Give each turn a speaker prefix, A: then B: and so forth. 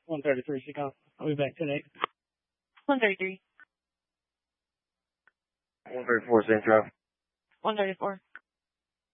A: 133, Chicago. I'll be back today.
B: 133.
C: 134, St. Drive.
B: 134.